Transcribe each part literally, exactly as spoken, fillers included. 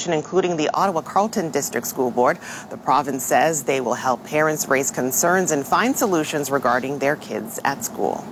coalition, including the Ottawa-Carleton District School Board. The province says they will help parents raise concerns and find solutions regarding their kids at school.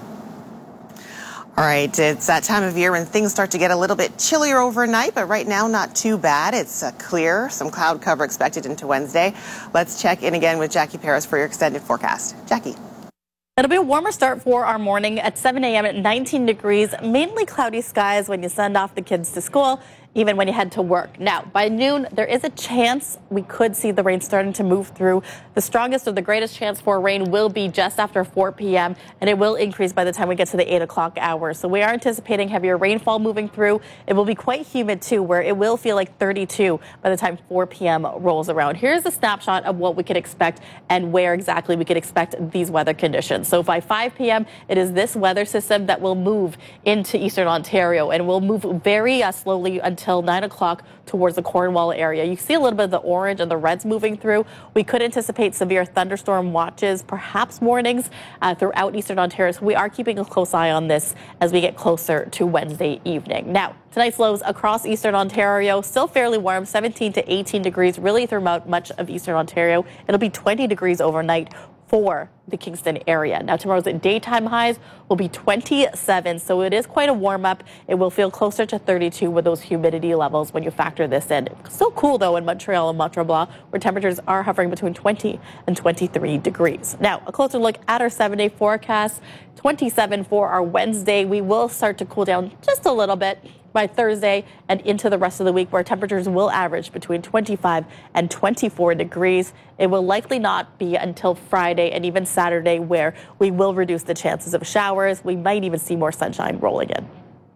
All right, it's that time of year when things start to get a little bit chillier overnight, but right now not too bad. It's uh, clear, some cloud cover expected into Wednesday. Let's check in again with Jackie Paris for your extended forecast. Jackie. It'll be a warmer start for our morning at seven a m at nineteen degrees, mainly cloudy skies when you send off the kids to school, even when you head to work. Now, by noon, there is a chance we could see the rain starting to move through. The strongest or the greatest chance for rain will be just after four p m, and it will increase by the time we get to the eight o'clock hour. So we are anticipating heavier rainfall moving through. It will be quite humid, too, where it will feel like thirty-two by the time four p m rolls around. Here's a snapshot of what we could expect and where exactly we could expect these weather conditions. So by five p m, it is this weather system that will move into eastern Ontario and will move very uh, slowly until nine o'clock towards the Cornwall area. You see a little bit of the orange and the reds moving through. We could anticipate severe thunderstorm watches, perhaps warnings uh, throughout eastern Ontario. So we are keeping a close eye on this as we get closer to Wednesday evening. Now, tonight's lows across eastern Ontario, still fairly warm, seventeen to eighteen degrees, really throughout much of eastern Ontario. It'll be twenty degrees overnight for the Kingston area. Now, tomorrow's daytime highs will be twenty-seven, so it is quite a warm up. It will feel closer to thirty-two with those humidity levels when you factor this in. Still cool, though, in Montreal and Mont-Tremblant, where temperatures are hovering between twenty and twenty-three degrees. Now, a closer look at our seven-day forecast. twenty-seven for our Wednesday. We will start to cool down just a little bit by Thursday and into the rest of the week, where temperatures will average between twenty-five and twenty-four degrees. It will likely not be until Friday and even Saturday where we will reduce the chances of showers. We might even see more sunshine rolling in.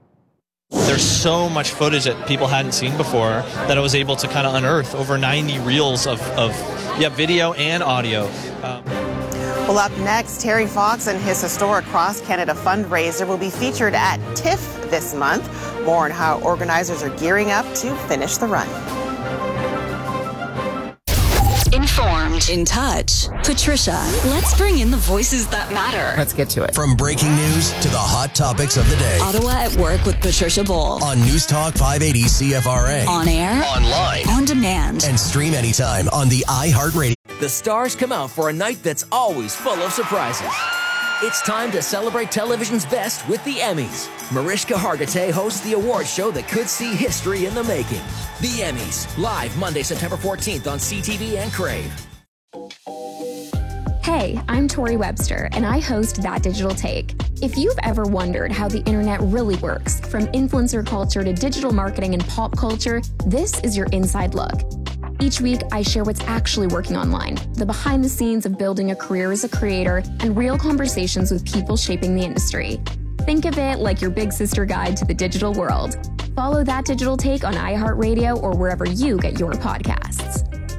There's so much footage that people hadn't seen before that I was able to kind of unearth. Over ninety reels of, of yeah, video and audio. Um, Well, up next, Terry Fox and his historic Cross Canada fundraiser will be featured at TIFF this month. More on how organizers are gearing up to finish the run. Informed, in touch. Patricia, let's bring in the voices that matter. Let's get to it. From breaking news to the hot topics of the day. Ottawa at Work with Patricia Bull. On News Talk five eighty C F R A. On air. Online. On demand. And stream anytime on the iHeartRadio. The stars come out for a night that's always full of surprises. It's time to celebrate television's best with the Emmys. Mariska Hargitay hosts the award show that could see history in the making. The Emmys, live Monday, September fourteenth on C T V and Crave. Hey, I'm Tori Webster, and I host That Digital Take. If you've ever wondered how the internet really works, from influencer culture to digital marketing and pop culture, this is your inside look. Each week, I share what's actually working online, the behind the scenes of building a career as a creator, and real conversations with people shaping the industry. Think of it like your big sister guide to the digital world. Follow That Digital Take on iHeartRadio or wherever you get your podcasts.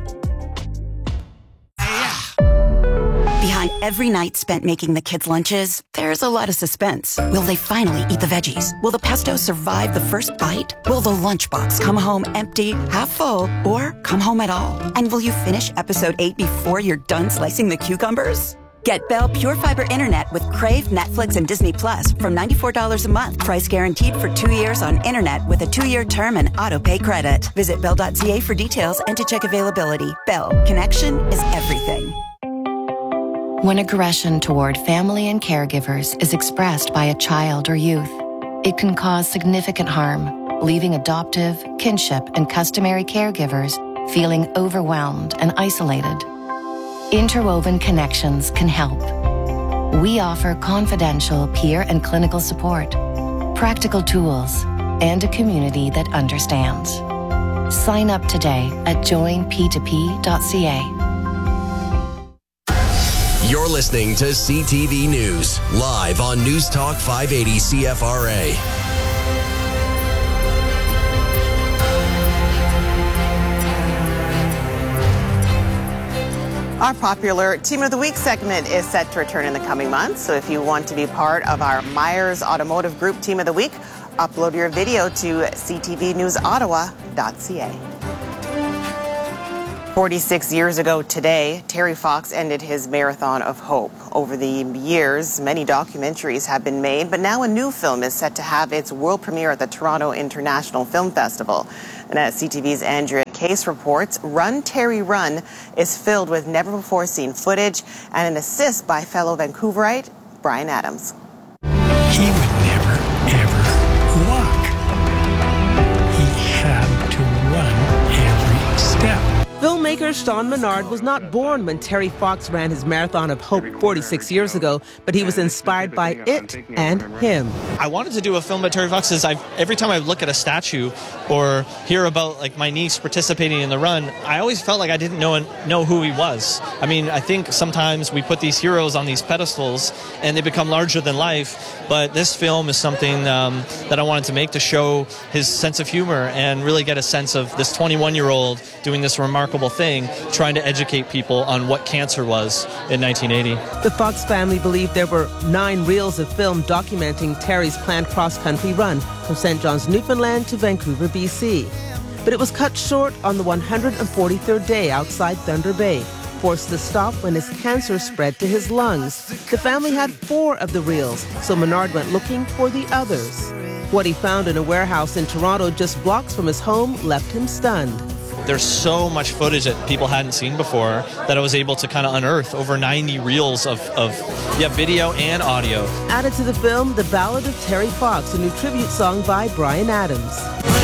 Behind every night spent making the kids' lunches, there's a lot of suspense. Will they finally eat the veggies? Will the pesto survive the first bite? Will the lunchbox come home empty, half full, or come home at all? And will you finish episode eight before you're done slicing the cucumbers? Get Bell Pure Fiber Internet with Crave, Netflix, and Disney Plus from ninety-four dollars a month. Price guaranteed for two years on internet with a two-year term and auto-pay credit. Visit bell dot c a for details and to check availability. Bell, connection is everything. When aggression toward family and caregivers is expressed by a child or youth, it can cause significant harm, leaving adoptive, kinship, and customary caregivers feeling overwhelmed and isolated. Interwoven Connections can help. We offer confidential peer and clinical support, practical tools, and a community that understands. Sign up today at join p two p dot c a. You're listening to C T V News, live on News Talk five eighty C F R A. Our popular Team of the Week segment is set to return in the coming months. So if you want to be part of our Myers Automotive Group Team of the Week, upload your video to c t v news ottawa dot c a. forty-six years ago today, Terry Fox ended his marathon of hope. Over the years, many documentaries have been made, but now a new film is set to have its world premiere at the Toronto International Film Festival. And as C T V's Andrea Case reports Run, Terry, Run is filled with never-before-seen footage and an assist by fellow Vancouverite Bryan Adams. He would never, ever walk. He had to run every step. Filmmaker Sean Menard was not born when Terry Fox ran his Marathon of Hope forty-six years ago, but he was inspired by it and him. I wanted to do a film about Terry Fox because I've, every time I look at a statue or hear about like my niece participating in the run, I always felt like I didn't know know who he was. I mean, I think sometimes we put these heroes on these pedestals and they become larger than life, but this film is something um, that I wanted to make to show his sense of humor and really get a sense of this twenty-one-year-old doing this remarkable thing, trying to educate people on what cancer was in nineteen eighty. The Fox family believed there were nine reels of film documenting Terry's planned cross-country run from Saint John's, Newfoundland to Vancouver, B C. But it was cut short on the one hundred forty-third day outside Thunder Bay, forced to stop when his cancer spread to his lungs. The family had four of the reels, so Menard went looking for the others. What he found in a warehouse in Toronto just blocks from his home left him stunned. There's so much footage that people hadn't seen before that I was able to kind of unearth. Over ninety reels of, of yeah, video and audio. Added to the film, The Ballad of Terry Fox, a new tribute song by Bryan Adams.